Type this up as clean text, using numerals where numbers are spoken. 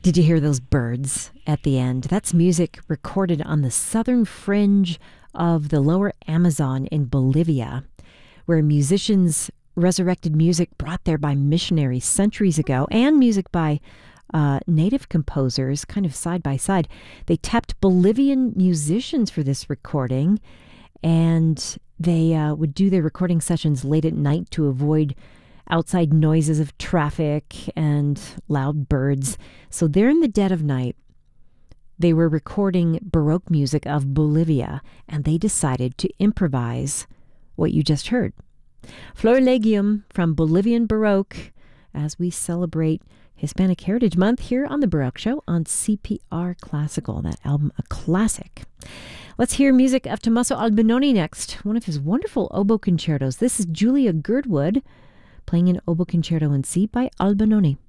Did you hear those birds at the end? That's music recorded on the southern fringe of the lower Amazon in Bolivia, where musicians resurrected music brought there by missionaries centuries ago and music by native composers kind of side by side. They tapped Bolivian musicians for this recording, and they would do their recording sessions late at night to avoid outside noises of traffic and loud birds. So there in the dead of night, they were recording Baroque music of Bolivia, and they decided to improvise what you just heard. Florilegium from Bolivian Baroque, as we celebrate Hispanic Heritage Month here on The Baroque Show on CPR Classical. That album, a classic. Let's hear music of Tommaso Albinoni next, one of his wonderful oboe concertos. This is Julia Girdwood playing an oboe concerto in C by Albinoni.